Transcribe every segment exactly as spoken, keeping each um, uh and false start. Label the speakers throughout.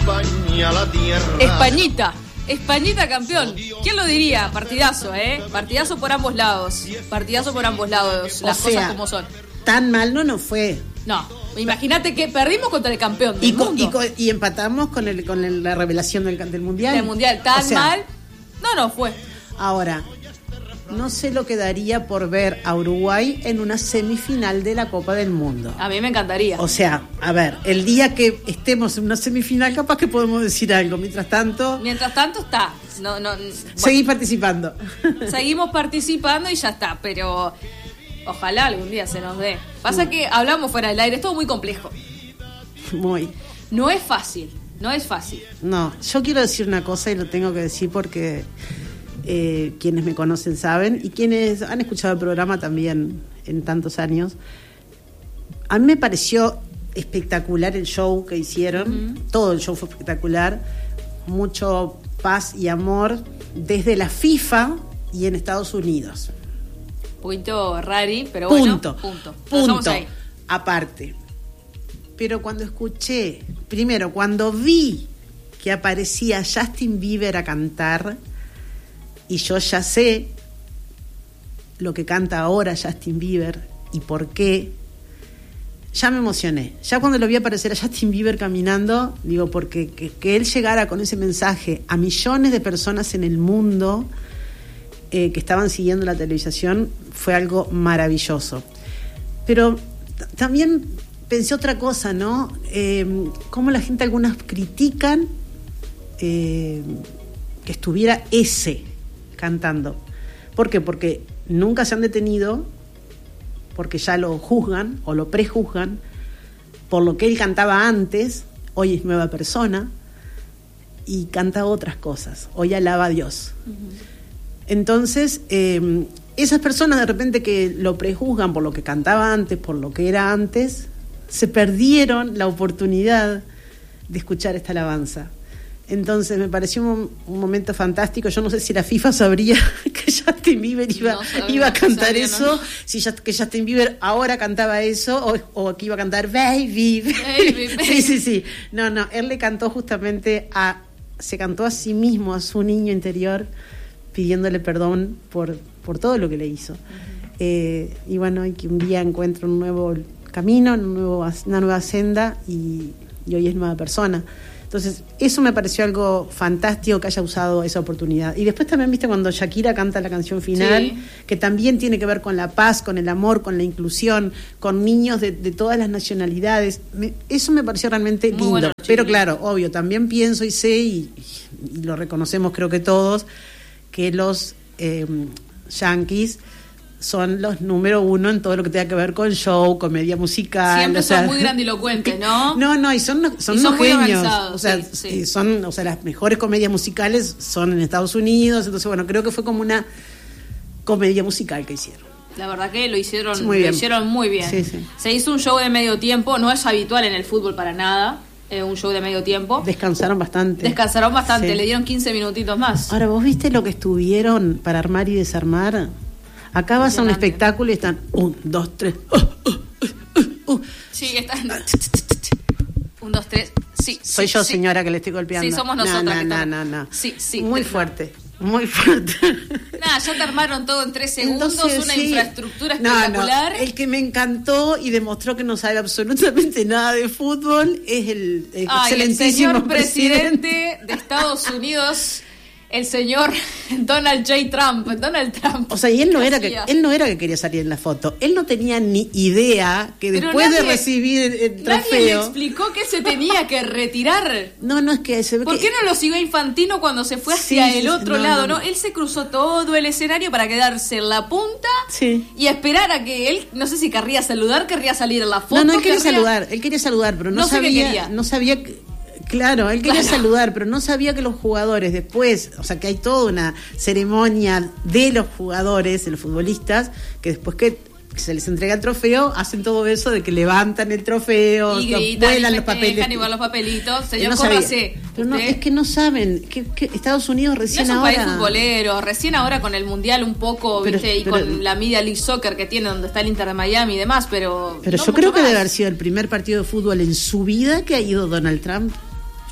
Speaker 1: baña la tierra.
Speaker 2: Españita. Españita campeón. ¿Quién lo diría? Partidazo, ¿eh? Partidazo por ambos lados. Partidazo por ambos lados. Las
Speaker 3: o sea,
Speaker 2: cosas como son.
Speaker 3: Tan mal no nos fue.
Speaker 2: No. Imagínate que perdimos contra el campeón del
Speaker 3: y, con,
Speaker 2: mundo.
Speaker 3: y, con, y empatamos con el con el, la revelación del, del mundial.
Speaker 2: Del mundial. Tan
Speaker 3: o sea,
Speaker 2: mal. No, no fue.
Speaker 3: Ahora, no sé lo que daría por ver a Uruguay en una semifinal de la Copa del Mundo.
Speaker 2: A mí me encantaría.
Speaker 3: O sea, a ver, el día que estemos en una semifinal, capaz que podemos decir algo. Mientras tanto...
Speaker 2: Mientras tanto está. No, no, bueno,
Speaker 3: seguir participando.
Speaker 2: Seguimos participando y ya está, pero ojalá algún día se nos dé. Pasa
Speaker 3: mm.
Speaker 2: que hablamos fuera del aire, es todo muy complejo.
Speaker 3: Muy.
Speaker 2: No es fácil, no es fácil.
Speaker 3: No, yo quiero decir una cosa y lo tengo que decir porque... Eh, quienes me conocen saben y quienes han escuchado el programa también en tantos años, a mí me pareció espectacular el show que hicieron. Uh-huh. Todo el show fue espectacular, mucho paz y amor desde la FIFA y en Estados Unidos.
Speaker 2: Punto rari, pero
Speaker 3: punto,
Speaker 2: bueno, punto,
Speaker 3: punto ahí. Aparte, pero cuando escuché, primero cuando vi que aparecía Justin Bieber a cantar, y yo ya sé lo que canta ahora Justin Bieber y por qué, ya me emocioné. Ya cuando lo vi aparecer a Justin Bieber caminando, digo, porque que, que él llegara con ese mensaje a millones de personas en el mundo eh, que estaban siguiendo la televisación, fue algo maravilloso. Pero t- también pensé otra cosa, ¿no? Eh, cómo la gente, algunas critican eh, que estuviera ese cantando. ¿Por qué? Porque nunca se han detenido, porque ya lo juzgan o lo prejuzgan por lo que él cantaba antes. Hoy es nueva persona y canta otras cosas. Hoy alaba a Dios. Uh-huh. Entonces, eh, esas personas de repente que lo prejuzgan por lo que cantaba antes, por lo que era antes, se perdieron la oportunidad de escuchar esta alabanza. Entonces me pareció un, un momento fantástico. Yo no sé si la FIFA sabría que Justin Bieber iba, no sabía, iba a cantar sabía, eso, no, no. si ya, que Justin Bieber ahora cantaba eso o, o que iba a cantar Baby. Baby, baby. Sí, sí, sí. No, no, él le cantó justamente a, se cantó a sí mismo, a su niño interior, pidiéndole perdón por, por todo lo que le hizo. Uh-huh. Eh, y bueno, y que un día encuentre un nuevo camino, un nuevo, una nueva senda y, y hoy es nueva persona. Entonces, eso me pareció algo fantástico que haya usado esa oportunidad. Y después también, viste, cuando Shakira canta la canción final, sí, que también tiene que ver con la paz, con el amor, con la inclusión, con niños de, de todas las nacionalidades. Me, eso me pareció realmente muy lindo. Bueno, pero claro, obvio, también pienso y sé, y, y lo reconocemos creo que todos, que los eh, yanquis son los número uno en todo lo que tenga que ver con show, comedia musical.
Speaker 2: Siempre
Speaker 3: o sea,
Speaker 2: son muy grandilocuentes, ¿no?
Speaker 3: No, no, y son, son,
Speaker 2: y son
Speaker 3: unos genios.
Speaker 2: O
Speaker 3: sea,
Speaker 2: sí, sí.
Speaker 3: son, o sea, las mejores comedias musicales son en Estados Unidos. Entonces, bueno, creo que fue como una comedia musical que hicieron.
Speaker 2: La verdad que lo hicieron
Speaker 3: sí, muy
Speaker 2: lo
Speaker 3: bien.
Speaker 2: hicieron muy bien.
Speaker 3: Sí, sí.
Speaker 2: Se hizo un show de medio tiempo, no es habitual en el fútbol para nada. Eh, un show de medio tiempo.
Speaker 3: Descansaron bastante.
Speaker 2: Descansaron bastante,
Speaker 3: sí.
Speaker 2: Le dieron quince minutitos más.
Speaker 3: Ahora, ¿vos viste lo que estuvieron para armar y desarmar? Acá vas a un espectáculo y están un, dos, tres. Uh, uh, uh, uh.
Speaker 2: Sí, están. Un, dos, tres. Sí.
Speaker 3: Soy
Speaker 2: sí,
Speaker 3: yo,
Speaker 2: sí.
Speaker 3: señora, que le estoy golpeando.
Speaker 2: Sí, somos nosotros.
Speaker 3: No, no, no, no, no.
Speaker 2: Sí, sí.
Speaker 3: Muy fuerte. Muy fuerte.
Speaker 2: Nada, ya te armaron todo en tres segundos,
Speaker 3: Entonces,
Speaker 2: una
Speaker 3: sí.
Speaker 2: infraestructura espectacular.
Speaker 3: No, no. El que me encantó y demostró que no sabe absolutamente nada de fútbol es el, el
Speaker 2: Ay,
Speaker 3: excelentísimo
Speaker 2: el señor presidente,
Speaker 3: presidente
Speaker 2: de Estados Unidos, el señor Donald J. Trump. Donald Trump.
Speaker 3: O sea, y él no era que él no era que quería salir en la foto. Él no tenía ni idea que
Speaker 2: Pero
Speaker 3: después
Speaker 2: nadie,
Speaker 3: de recibir el, el trofeo.
Speaker 2: Nadie le explicó que se tenía que retirar.
Speaker 3: No, no es que se ve
Speaker 2: ¿Por
Speaker 3: que...
Speaker 2: qué no lo siguió Infantino cuando se fue hacia
Speaker 3: sí,
Speaker 2: el otro
Speaker 3: no,
Speaker 2: lado?
Speaker 3: no,
Speaker 2: No,
Speaker 3: no.
Speaker 2: Él se cruzó todo el escenario para quedarse en la punta
Speaker 3: sí.
Speaker 2: y esperar a que él, no sé si querría saludar, querría salir en la foto.
Speaker 3: No, no, él quería
Speaker 2: querría...
Speaker 3: saludar, él quería saludar, pero no,
Speaker 2: no sé
Speaker 3: sabía,
Speaker 2: qué quería.
Speaker 3: no sabía que... Claro, él quería claro. saludar, pero no sabía que los jugadores después, o sea, que hay toda una ceremonia de los jugadores, de los futbolistas, que después que se les entrega el trofeo, hacen todo eso de que levantan el trofeo,
Speaker 2: y gritan,
Speaker 3: vuelan
Speaker 2: y
Speaker 3: los papeles.
Speaker 2: Y igual los papelitos. Señor,
Speaker 3: no
Speaker 2: córrase.
Speaker 3: Pero no, es que no saben, que, que Estados Unidos recién
Speaker 2: no es un
Speaker 3: ahora...
Speaker 2: país futbolero, recién ahora con el Mundial un poco,
Speaker 3: pero,
Speaker 2: ¿viste? Y
Speaker 3: pero,
Speaker 2: con la Media League Soccer que tiene, donde está el Inter de Miami y demás, pero...
Speaker 3: Pero
Speaker 2: no
Speaker 3: yo creo que
Speaker 2: más.
Speaker 3: debe haber sido el primer partido de fútbol en su vida que ha ido Donald Trump.
Speaker 2: Yo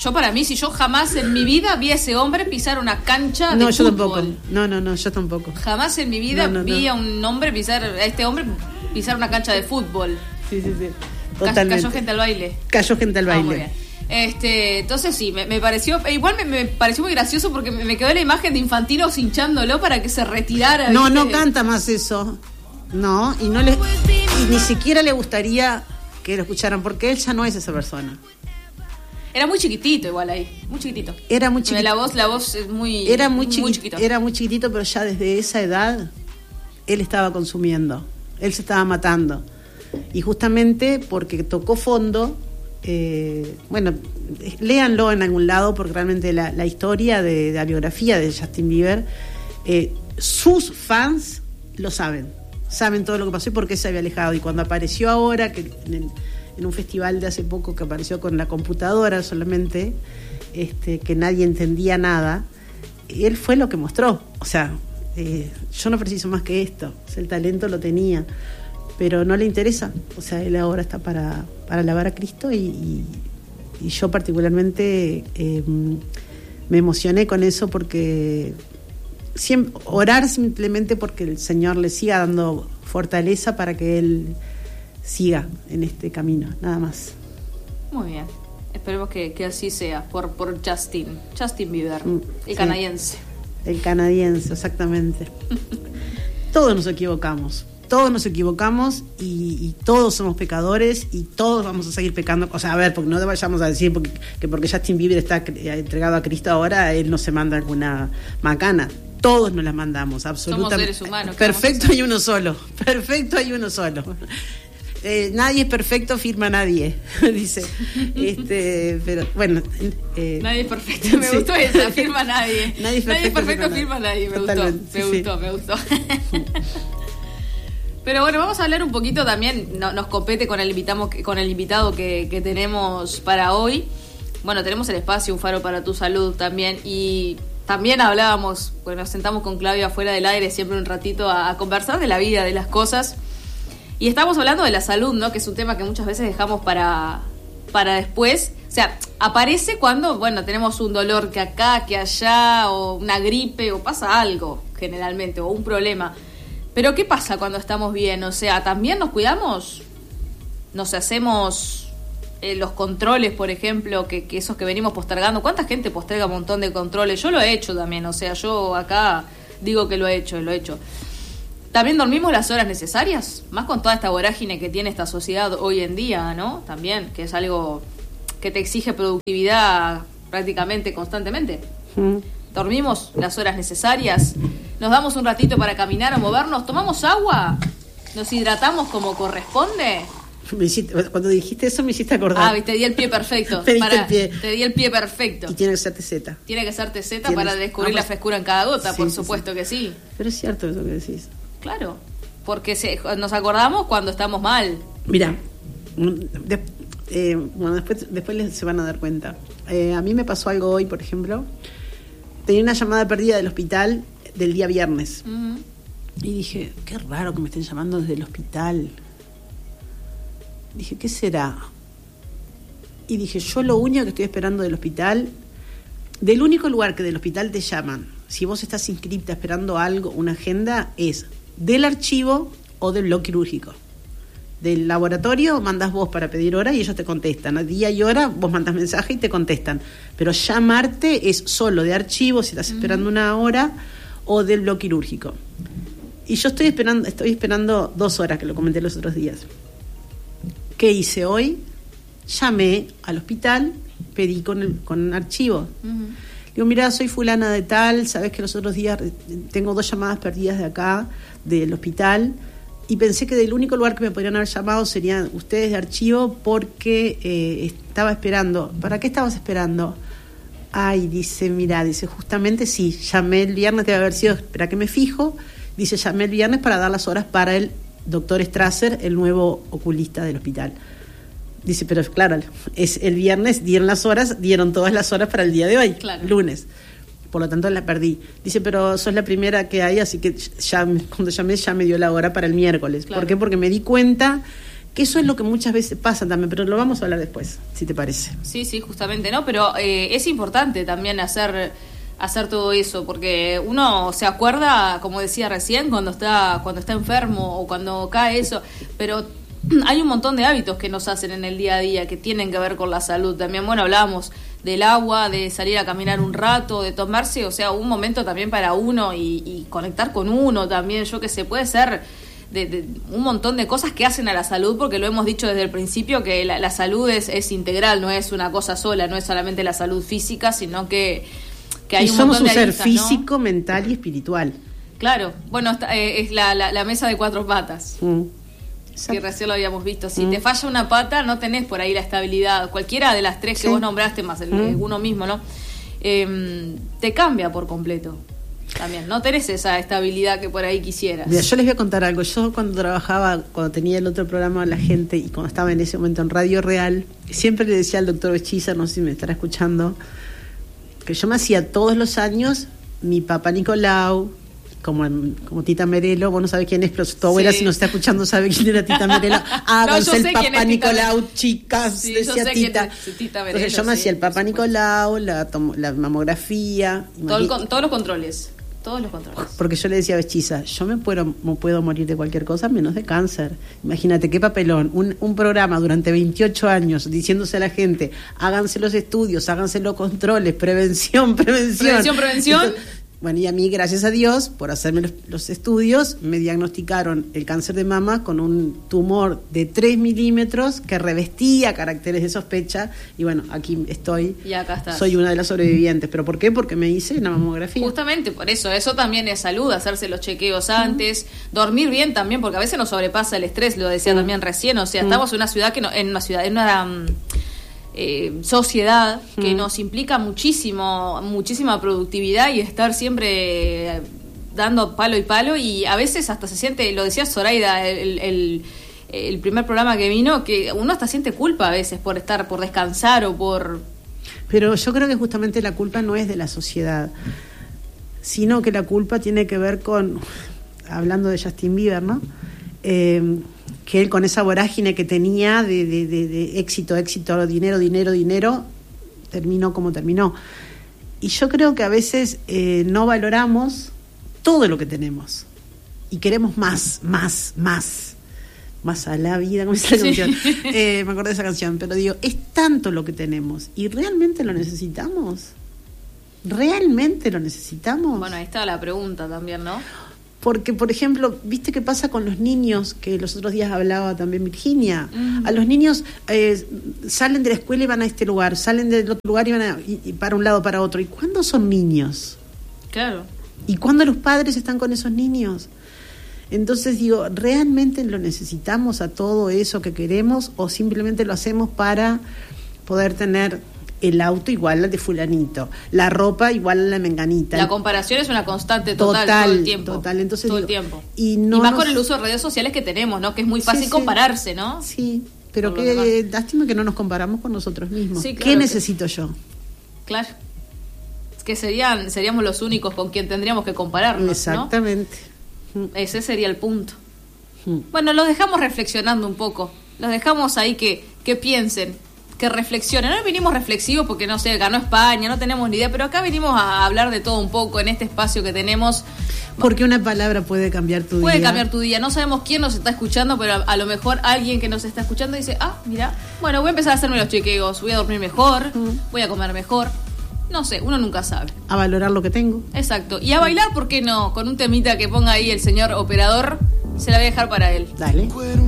Speaker 2: Yo para mí, si yo jamás en mi vida vi a ese hombre pisar una cancha de
Speaker 3: no, yo
Speaker 2: fútbol.
Speaker 3: tampoco. No, no, no, yo tampoco.
Speaker 2: Jamás en mi vida
Speaker 3: no, no,
Speaker 2: vi
Speaker 3: no.
Speaker 2: a un hombre pisar, a este hombre pisar una cancha de fútbol.
Speaker 3: Sí, sí, sí.
Speaker 2: Ca-
Speaker 3: Totalmente.
Speaker 2: Cayó gente al baile.
Speaker 3: Cayó gente al
Speaker 2: Ah,
Speaker 3: baile.
Speaker 2: muy bien. Este, entonces sí, me, me pareció, igual me, me pareció muy gracioso porque me, me quedó la imagen de Infantino hinchándolo para que se retirara.
Speaker 3: No,
Speaker 2: ¿viste?
Speaker 3: no canta más eso. No, y no le y ni siquiera le gustaría que lo escucharan porque él ya no es esa persona.
Speaker 2: Era muy chiquitito igual ahí, muy chiquitito.
Speaker 3: Era muy chiquitito.
Speaker 2: La voz, la voz es muy,
Speaker 3: Era muy,
Speaker 2: muy
Speaker 3: chiqui-
Speaker 2: chiquito.
Speaker 3: Era muy chiquitito, pero ya desde esa edad él estaba consumiendo. Él se estaba matando. Y justamente porque tocó fondo, eh, bueno, léanlo en algún lado porque realmente la, la historia de, de la biografía de Justin Bieber, eh, sus fans lo saben, saben todo lo que pasó y por qué se había alejado. Y cuando apareció ahora, que en, el, en un festival de hace poco que apareció con la computadora solamente, este, que nadie entendía nada, él fue lo que mostró. O sea, eh, yo no preciso más que esto, o sea, el talento lo tenía, pero no le interesa. O sea, él ahora está para, para alabar a Cristo y, y, y yo particularmente eh, me emocioné con eso porque siempre, orar simplemente porque el Señor le siga dando fortaleza para que él siga en este camino, nada más.
Speaker 2: Muy bien, esperemos que, que así sea, por, por Justin, Justin Bieber,
Speaker 3: Mm,
Speaker 2: el
Speaker 3: sí.
Speaker 2: canadiense.
Speaker 3: El canadiense, exactamente. Todos nos equivocamos, todos nos equivocamos y, y todos somos pecadores y todos vamos a seguir pecando. O sea, a ver, porque no vayamos a decir porque, que porque Justin Bieber está entregado a Cristo ahora, él no se manda alguna macana. Todos nos las mandamos, absolutamente.
Speaker 2: Somos seres humanos. ¿qué vamos a
Speaker 3: Perfecto
Speaker 2: hacer?
Speaker 3: hay uno solo, perfecto hay uno solo. Eh, nadie es perfecto, firma nadie, dice. Este, pero bueno. Eh,
Speaker 2: Nadie es perfecto, me
Speaker 3: sí.
Speaker 2: gustó esa, firma nadie.
Speaker 3: Nadie es perfecto,
Speaker 2: firma,
Speaker 3: firma
Speaker 2: nadie, me
Speaker 3: Totalmente,
Speaker 2: gustó, me
Speaker 3: sí,
Speaker 2: gustó,
Speaker 3: sí.
Speaker 2: me gustó. Pero bueno, vamos a hablar un poquito también, no, nos compete con el, invitamos, con el invitado que, que tenemos para hoy. Bueno, tenemos el espacio Un Faro para tu Salud también y también hablábamos, pues nos sentamos con Claudia fuera del aire siempre un ratito a, a conversar de la vida, de las cosas. Y estamos hablando de la salud, ¿no? Que es un tema que muchas veces dejamos para, para después. O sea, aparece cuando, bueno, tenemos un dolor que acá, que allá, o una gripe, o pasa algo, generalmente, o un problema. Pero ¿qué pasa cuando estamos bien? O sea, ¿también nos cuidamos? ¿Nos hacemos eh, los controles, por ejemplo, que, que esos que venimos postergando? ¿Cuánta gente posterga un montón de controles? Yo lo he hecho también, o sea, yo acá digo que lo he hecho, lo he hecho. ¿También dormimos las horas necesarias? Más con toda esta vorágine que tiene esta sociedad hoy en día, ¿no? También, que es algo que te exige productividad prácticamente constantemente.
Speaker 3: Mm.
Speaker 2: ¿Dormimos las horas necesarias? ¿Nos damos un ratito para caminar o movernos? ¿Tomamos agua? ¿Nos hidratamos como corresponde?
Speaker 3: Me hiciste, cuando dijiste eso me hiciste acordar.
Speaker 2: Ah, te di el pie perfecto.
Speaker 3: Me diste
Speaker 2: Para,
Speaker 3: el pie.
Speaker 2: Te di el pie perfecto.
Speaker 3: Y tiene que ser teseta.
Speaker 2: Tiene que ser teseta
Speaker 3: Tienes-
Speaker 2: para descubrir
Speaker 3: ah,
Speaker 2: la
Speaker 3: pues-
Speaker 2: frescura en cada gota,
Speaker 3: Sí,
Speaker 2: por
Speaker 3: sí,
Speaker 2: supuesto
Speaker 3: sí.
Speaker 2: que sí.
Speaker 3: Pero es cierto eso que decís.
Speaker 2: Claro, porque se, nos acordamos cuando estamos mal.
Speaker 3: Mira, de- eh, bueno, después, después les- se van a dar cuenta. Eh, a mí me pasó algo hoy, por ejemplo. Tenía una llamada perdida del hospital del día viernes.
Speaker 2: Uh-huh.
Speaker 3: Y dije, qué raro que me estén llamando desde el hospital. Dije, ¿qué será? Y dije, yo lo único que estoy esperando del hospital, del único lugar que del hospital te llaman, si vos estás inscripta esperando algo, una agenda, es del archivo o del bloque quirúrgico. Del laboratorio mandás vos para pedir hora y ellos te contestan. A día y hora vos mandás mensaje y te contestan. Pero llamarte es solo de archivo, si estás esperando una hora, o del bloque quirúrgico. Y yo estoy esperando, estoy esperando dos horas, que lo comenté los otros días. ¿Qué hice hoy? Llamé al hospital, pedí con el con un archivo.
Speaker 2: Uh-huh.
Speaker 3: Digo, mira, soy fulana de tal, sabes que los otros días tengo dos llamadas perdidas de acá, del hospital, y pensé que del único lugar que me podrían haber llamado serían ustedes de archivo porque eh, estaba esperando. ¿Para qué estabas esperando? Ay, dice, mira, dice, justamente sí, llamé el viernes, debe haber sido, espera que me fijo, dice, llamé el viernes para dar las horas para el doctor Strasser, el nuevo oculista del hospital. Dice, pero claro, es el viernes, dieron las horas, dieron todas las horas para el día de hoy,
Speaker 2: Claro.
Speaker 3: lunes. Por lo tanto la perdí. Dice, pero sos la primera que hay, así que ya cuando llamé ya me dio la hora para el miércoles.
Speaker 2: Claro.
Speaker 3: ¿Por qué? Porque me di cuenta Que eso es lo que muchas veces pasa también, pero lo vamos a hablar después, si te parece.
Speaker 2: Sí, sí, justamente, ¿no? Pero eh, es importante también hacer hacer todo eso, porque uno se acuerda, como decía recién, cuando está cuando está enfermo o cuando cae eso, pero hay un montón de hábitos que nos hacen en el día a día que tienen que ver con la salud también. Bueno, hablábamos del agua, de salir a caminar un rato, de tomarse, o sea, un momento también para uno y, y conectar con uno también, yo que sé, puede ser de, de un montón de cosas que hacen a la salud, porque lo hemos dicho desde el principio que la, la salud es, es integral, no es una cosa sola, no es solamente la salud física, sino que que hay
Speaker 3: y
Speaker 2: un
Speaker 3: somos
Speaker 2: montón
Speaker 3: un
Speaker 2: de
Speaker 3: ser
Speaker 2: aristas,
Speaker 3: físico,
Speaker 2: ¿no?
Speaker 3: mental y espiritual.
Speaker 2: Claro, bueno, está, eh, es la, la, la mesa de cuatro patas,
Speaker 3: Mm.
Speaker 2: que recién lo habíamos visto. Si
Speaker 3: mm.
Speaker 2: te falla una pata, no tenés por ahí la estabilidad. Cualquiera de las tres que
Speaker 3: sí.
Speaker 2: vos nombraste, más el,
Speaker 3: mm.
Speaker 2: uno mismo, ¿no? Eh, te cambia por completo. También, no tenés esa estabilidad que por ahí quisieras.
Speaker 3: Mira, yo les voy a contar algo. Yo cuando trabajaba, cuando tenía el otro programa La Gente y cuando estaba en ese momento en Radio Real, siempre le decía al doctor Bechiza, no sé si me estará escuchando, que yo me hacía todos los años mi Papá Nicolau, como, como Tita Merelo. Vos no sabés quién es, pero tu abuela,
Speaker 2: sí.
Speaker 3: si nos está escuchando, sabe quién era Tita Merelo. Háganse
Speaker 2: no,
Speaker 3: el Papá Nicolau,
Speaker 2: Tita...
Speaker 3: chicas,
Speaker 2: sí,
Speaker 3: decía Tita.
Speaker 2: Tita Merelo,
Speaker 3: Entonces yo me
Speaker 2: sí,
Speaker 3: hacía el Papá Nicolau, la, la mamografía.
Speaker 2: Todo el, todos los controles. Todos los controles.
Speaker 3: Porque yo le decía a Bechiza, yo me puedo, me puedo morir de cualquier cosa menos de cáncer. Imagínate qué papelón, un, un programa durante veintiocho años diciéndose a la gente, háganse los estudios, háganse los controles, prevención, prevención.
Speaker 2: Prevención, prevención.
Speaker 3: Entonces, bueno, y a mí, gracias a Dios, por hacerme los, los estudios, me diagnosticaron el cáncer de mama con un tumor de tres milímetros que revestía caracteres de sospecha. Y bueno, aquí estoy.
Speaker 2: Y acá estás.
Speaker 3: Soy una de las sobrevivientes. ¿Pero por qué? Porque me hice una mamografía.
Speaker 2: Justamente por eso. Eso también es salud, hacerse los chequeos antes. Uh-huh. Dormir bien también, porque a veces nos sobrepasa el estrés, lo decía uh-huh. también recién. O sea, uh-huh. estamos en una ciudad que no, en una ciudad, en una... Um, Eh, sociedad que mm. nos implica muchísimo, muchísima productividad y estar siempre dando palo y palo, y a veces hasta se siente, lo decía Zoraida el, el, el primer programa que vino, que uno hasta siente culpa a veces por estar, por descansar o por...
Speaker 3: Pero yo creo que justamente la culpa no es de la sociedad, sino que la culpa tiene que ver con, hablando de Justin Bieber, ¿no? Eh, que él con esa vorágine que tenía de, de, de, de éxito, éxito, dinero, dinero, dinero, terminó como terminó. Y yo creo que a veces eh, no valoramos todo lo que tenemos y queremos más, más, más, más a la vida, como dice la sí. canción. Eh, me acordé de esa canción, pero digo, es tanto lo que tenemos y ¿realmente lo necesitamos? ¿Realmente lo necesitamos?
Speaker 2: Bueno, ahí está la pregunta también, ¿no?
Speaker 3: Porque, por ejemplo, ¿viste qué pasa con los niños? Que los otros días hablaba también Virginia. Uh-huh. A los niños eh, salen de la escuela y van a este lugar, salen del otro lugar y van a, y, y para un lado, para otro. ¿Y cuándo son niños?
Speaker 2: Claro.
Speaker 3: ¿Y cuándo los padres están con esos niños? Entonces digo, ¿realmente lo necesitamos a todo eso que queremos o simplemente lo hacemos para poder tener el auto igual al de fulanito, la ropa igual a la menganita?
Speaker 2: La comparación es una constante total,
Speaker 3: total
Speaker 2: todo el tiempo.
Speaker 3: Total, entonces
Speaker 2: todo
Speaker 3: digo,
Speaker 2: el tiempo.
Speaker 3: Y, no
Speaker 2: y más
Speaker 3: nos...
Speaker 2: con el uso de redes sociales que tenemos, ¿no? Que es muy fácil
Speaker 3: sí,
Speaker 2: compararse,
Speaker 3: sí.
Speaker 2: ¿no?
Speaker 3: Sí, pero qué lástima que no nos comparamos con nosotros mismos.
Speaker 2: Sí, claro,
Speaker 3: ¿qué necesito
Speaker 2: que...
Speaker 3: yo?
Speaker 2: Claro. Que serían seríamos los únicos con quien tendríamos que compararnos,
Speaker 3: exactamente.
Speaker 2: ¿no? Ese sería el punto.
Speaker 3: Mm.
Speaker 2: Bueno, los dejamos reflexionando un poco. Los dejamos ahí que, que piensen, que reflexionen. No vinimos reflexivos porque, no sé, ganó España, no tenemos ni idea, pero acá venimos a hablar de todo un poco en este espacio que tenemos.
Speaker 3: Porque una palabra puede cambiar tu
Speaker 2: puede
Speaker 3: día.
Speaker 2: Puede cambiar tu día. No sabemos quién nos está escuchando, pero a, a lo mejor alguien que nos está escuchando dice, ah, mira, bueno, voy a empezar a hacerme los chequeos, voy a dormir mejor, mm. voy a comer mejor. No sé, uno nunca sabe.
Speaker 3: A valorar lo que tengo.
Speaker 2: Exacto. Y a bailar, ¿por qué no? Con un temita que ponga ahí el señor operador, se la voy a dejar para él.
Speaker 3: Dale.